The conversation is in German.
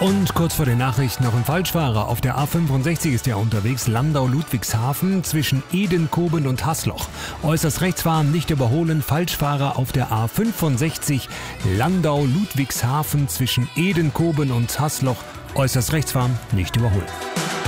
Und kurz vor den Nachrichten noch ein Falschfahrer. Auf der A65 ist er unterwegs, Landau-Ludwigshafen zwischen Edenkoben und Hasloch. Äußerst rechts fahren, nicht überholen, Falschfahrer auf der A65, Landau-Ludwigshafen zwischen Edenkoben und Hasloch. Äußerst rechts fahren, nicht überholen.